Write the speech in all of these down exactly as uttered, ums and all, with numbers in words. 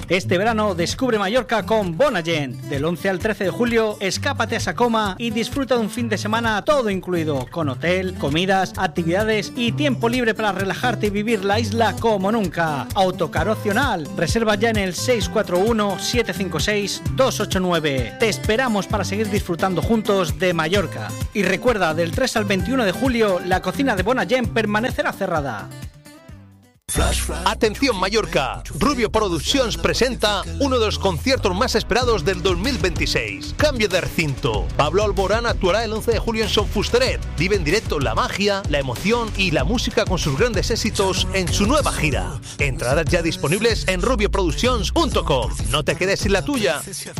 Este verano descubre Mallorca con Bonagent. Del once al trece de julio, escápate a Sacoma y disfruta de un fin de semana todo incluido, con hotel, comidas, actividades y tiempo libre para relajarte y vivir la isla como nunca. Autocar opcional. Reserva ya en el seis cuatro uno, siete cinco seis, dos ocho nueve. Te esperamos para seguir disfrutando juntos de Mallorca. Y recuerda, del tres al veintiuno de julio, la cocina de Bonagent permanecerá cerrada. Atención Mallorca, Rubio Productions presenta uno de los conciertos más esperados del dos mil veintiséis. Cambio de recinto. Pablo Alborán actuará el once de julio en Son Fusteret. Vive en directo la magia, la emoción y la música con sus grandes éxitos en su nueva gira. Entradas ya disponibles en rubio productions punto com. No te quedes sin la tuya.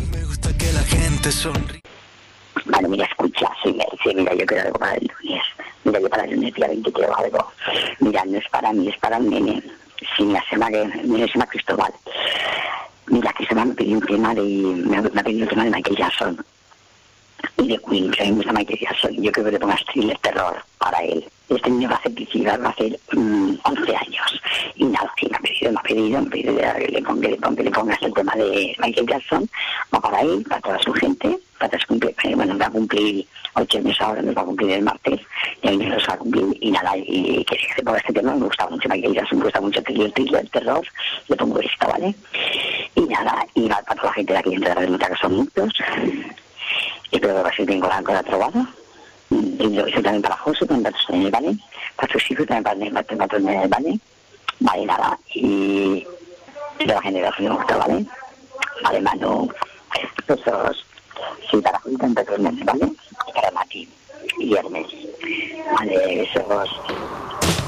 Bueno, mira, escucha, soy Merce, mira, yo quiero algo para el lunes. Mira, yo para el lunes día veinte quiero algo. Mira, no es para mí, es para el nene. Sí, mira, se llama, mira, se llama Cristóbal. Mira, Cristóbal me pidió un tema de, me ha, me ha pedido un tema de Michael Jackson. Y de Queen, que a mí me gusta Michael Jackson. Yo creo que le pongas thriller terror para él. Este niño va a hacer publicidad, va a hacer um, once años. Y nada, sí, me ha pedido, me ha pedido, me ha pedido que le, ponga, le, ponga, le pongas el tema de Michael Jackson. Va para él, para toda su gente. Para cumplir, bueno, va a cumplir ocho años ahora, nos va a cumplir el martes. Y a mí nos va a cumplir. Y nada, y que se ponga este tema, me gusta mucho Michael Jackson, me gusta mucho el thriller, thriller, terror. Le pongo esto, ¿vale? Y nada, y va para toda la gente de aquí dentro de la Remuta, que son muchos. Y creo que va a ser bien con la, con la trovada. Y lo hice también para José, también para Sonia, ¿vale? Para sus hijos también para, para, para Sonia, ¿vale? Vale, nada. Y de la gente de la Remuta, ¿vale? Vale, mano. Esos, sí, para José también para Sonia, ¿vale? Y para Mati y Hermes. Vale, esos...